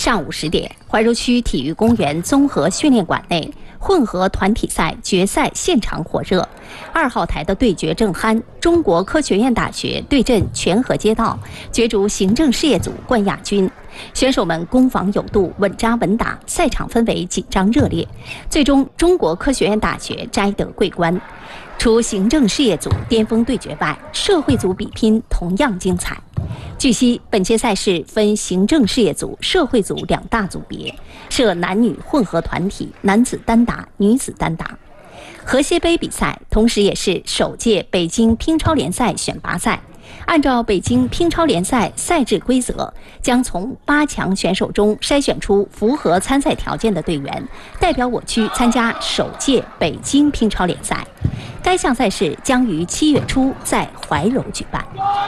上午10点，怀柔区体育公园综合训练馆内，混合团体赛决赛现场火热，2号台的对决正酣。中国科学院大学对阵全河街道，角逐行政事业组冠亚军。选手们攻防有度，稳扎稳打，赛场氛围紧张热烈。最终，中国科学院大学摘得桂冠。除行政事业组巅峰对决外，社会组比拼同样精彩。据悉，本届赛事分行政事业组、社会组2大组别，设男女混合团体、男子单打、女子单打。河蟹杯比赛同时也是首届北京乒超联赛选拔赛。按照北京乒超联赛赛制规则，将从8强选手中筛选出符合参赛条件的队员，代表我区参加首届北京乒超联赛。该项赛事将于7月初在怀柔举办。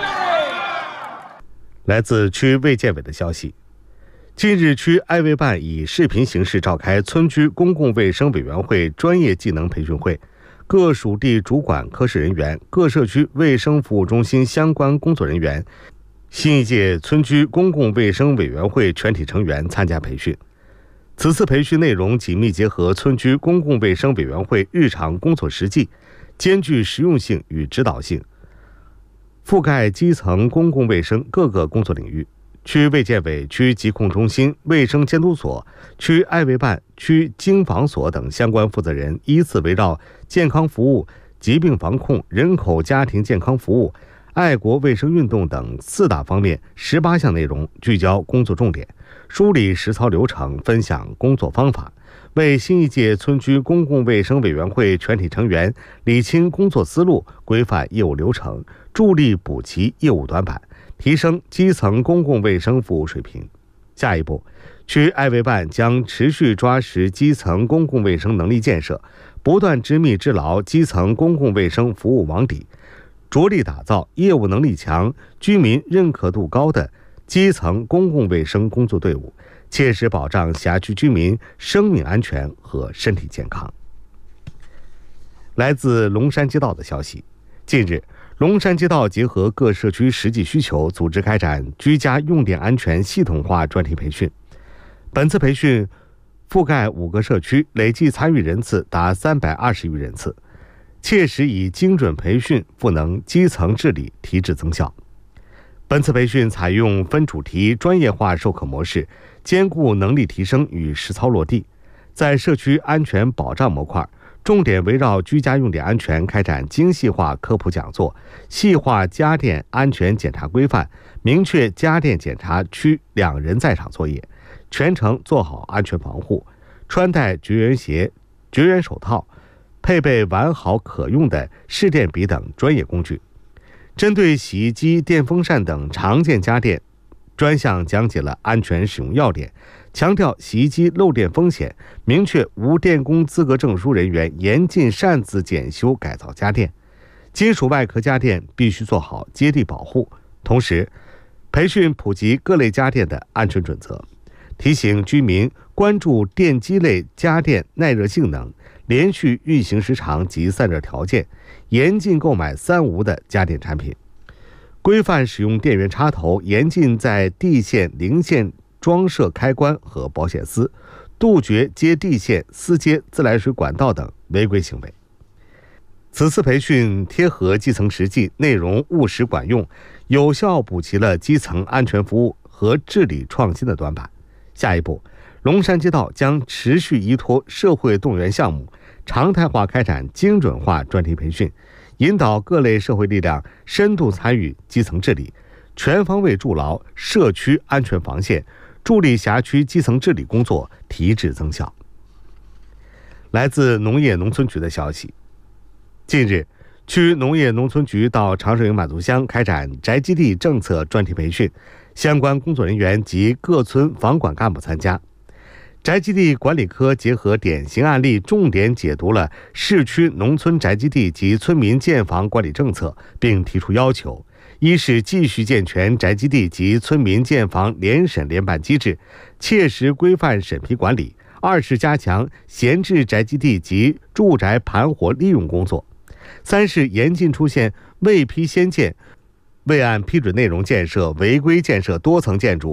来自区卫健委的消息，近日区爱卫办以视频形式召开村居公共卫生委员会专业技能培训会，各属地主管科室人员、各社区卫生服务中心相关工作人员、新一届村居公共卫生委员会全体成员参加培训。此次培训内容紧密结合村居公共卫生委员会日常工作实际，兼具实用性与指导性，覆盖基层公共卫生各个工作领域。区卫健委、区疾控中心、卫生监督所、区爱卫办、区经防所等相关负责人依次围绕健康服务、疾病防控、人口家庭健康服务、爱国卫生运动等4大方面18项内容聚焦工作重点，梳理实操流程，分享工作方法，为新一届村居公共卫生委员会全体成员理清工作思路，规范业务流程，助力补齐业务短板，提升基层公共卫生服务水平。下一步，区爱卫办将持续抓实基层公共卫生能力建设，不断织密织牢基层公共卫生服务网底，着力打造业务能力强、居民认可度高的基层公共卫生工作队伍，切实保障辖区居民生命安全和身体健康。来自龙山街道的消息，近日，龙山街道结合各社区实际需求，组织开展居家用电安全系统化专题培训。本次培训覆盖5个社区，累计参与人次达320余人次，切实以精准培训赋能基层治理，提质增效。本次培训采用分主题专业化授课模式，兼顾能力提升与实操落地。在社区安全保障模块，重点围绕居家用电安全开展精细化科普讲座，细化家电安全检查规范，明确家电检查区2人在场作业，全程做好安全防护，穿戴绝缘鞋、绝缘手套，配备完好可用的试电笔等专业工具。针对洗衣机、电风扇等常见家电，专项讲解了安全使用要点，强调洗衣机漏电风险，明确无电工资格证书人员严禁擅自检修改造家电，金属外壳家电必须做好接地保护。同时，培训普及各类家电的安全准则，提醒居民关注电机类家电耐热性能、连续运行时长及散热条件，严禁购买3无的家电产品，规范使用电源插头，严禁在地线、零线装设开关和保险丝，杜绝接地线、私接自来水管道等违规行为。此次培训贴合基层实际，内容务实管用，有效补齐了基层安全服务和治理创新的短板。下一步，龙山街道将持续依托社会动员项目，常态化开展精准化专题培训，引导各类社会力量深度参与基层治理，全方位筑牢社区安全防线，助力辖区基层治理工作提质增效。来自农业农村局的消息，近日，区农业农村局到长寿营满族乡开展宅基地政策专题培训，相关工作人员及各村房管干部参加。宅基地管理科结合典型案例，重点解读了市区农村宅基地及村民建房管理政策，并提出要求：一是继续健全宅基地及村民建房联审联办机制，切实规范审批管理；二是加强闲置宅基地及住宅盘活利用工作；三是严禁出现未批先建、未按批准内容建设、违规建设多层建筑